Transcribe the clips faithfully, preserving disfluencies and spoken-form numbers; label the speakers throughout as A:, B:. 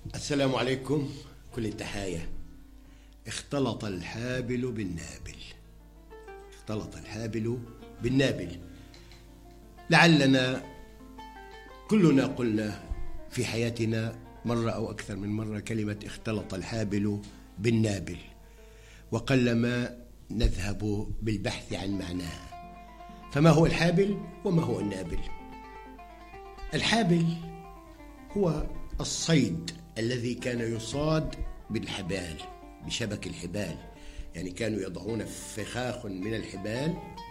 A: السلام عليكم. كل التحايا. اختلط الحابل بالنابل. اختلط الحابل بالنابل. لعلنا كلنا قلنا في حياتنا مرة أو أكثر من مرة كلمة اختلط الحابل بالنابل، وقلما نذهب بالبحث عن معناها. فما هو الحابل وما هو النابل؟ الحابل هو الصيد الذي كان يصاد بالحبال، بشبك الحبال، يعني كانوا يضعون فخاخ من الحبال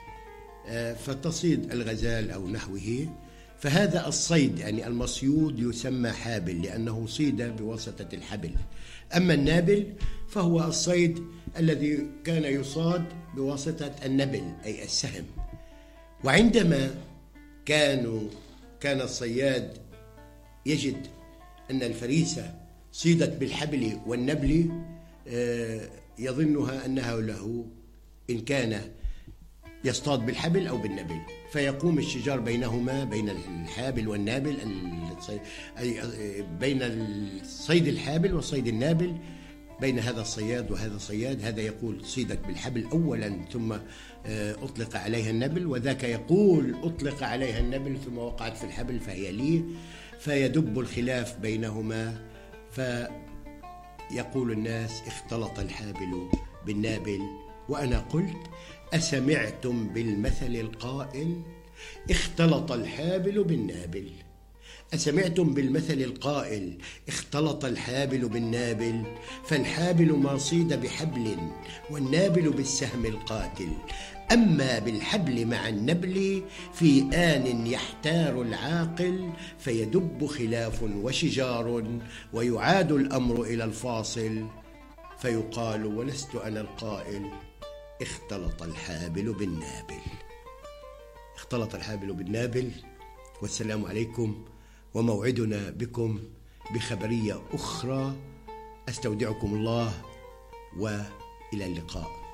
A: فتصيد الغزال أو نحوه، فهذا الصيد يعني المصيود يسمى حابل لأنه صيد بواسطة الحبل. أما النابل فهو الصيد الذي كان يصاد بواسطة النبل أي السهم. وعندما كانوا كان الصياد يجد أن الفريسة صيدت بالحبل والنبل يظنها أنها له إن كان يصطاد بالحبل أو بالنبل، فيقوم الشجار بينهما، بين الحابل والنابل، أي بين الصيد الحابل والصيد النابل، بين هذا الصياد وهذا الصياد. هذا يقول صيدت بالحبل أولا ثم أطلق عليها النبل، وذاك يقول أطلق عليها النبل ثم وقعت في الحبل فهي لي، فيدب الخلاف بينهما، فيقول الناس اختلط الحابل بالنابل. وأنا قلت أسمعتم بالمثل القائل اختلط الحابل بالنابل؟ أسمعتم بالمثل القائل اختلط الحابل بالنابل؟ فالحابل ما صيد بحبل والنابل بالسهم القاتل. أما بالحبل مع النبل في آن يحتار العاقل، فيدب خلاف وشجار ويعاد الأمر إلى الفاصل، فيقال ولست أنا القائل اختلط الحابل بالنابل. اختلط الحابل بالنابل. والسلام عليكم، وموعدنا بكم بخبرية أخرى. أستودعكم الله وإلى اللقاء.